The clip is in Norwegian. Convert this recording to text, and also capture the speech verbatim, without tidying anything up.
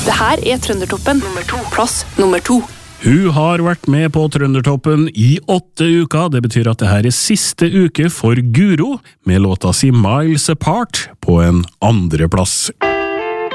Det her er Trøndertoppen. Nummer to. Plass nummer to. Hun har vært med på Trøndertoppen i åtte uker. Det betyr at det her er siste uke for Guro, med låta si Miles Apart på en andre plass.